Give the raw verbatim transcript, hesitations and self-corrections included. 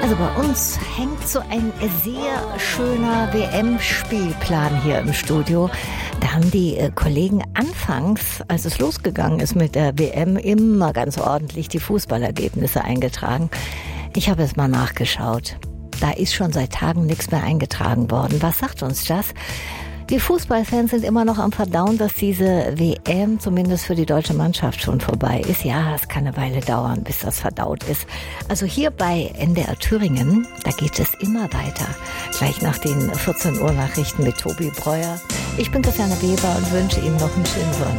Also bei uns hängt so ein sehr schöner W M-Spielplan hier im Studio. Da haben die äh, Kollegen anfangs, als es losgegangen ist mit der W M, immer ganz ordentlich die Fußballergebnisse eingetragen. Ich habe es mal nachgeschaut. Da ist schon seit Tagen nichts mehr eingetragen worden. Was sagt uns das? Die Fußballfans sind immer noch am Verdauen, dass diese W M zumindest für die deutsche Mannschaft schon vorbei ist. Ja, es kann eine Weile dauern, bis das verdaut ist. Also hier bei N D R Thüringen, da geht es immer weiter. Gleich nach den vierzehn Uhr Nachrichten mit Tobi Breuer. Ich bin Christiane Weber und wünsche Ihnen noch einen schönen Sonntag.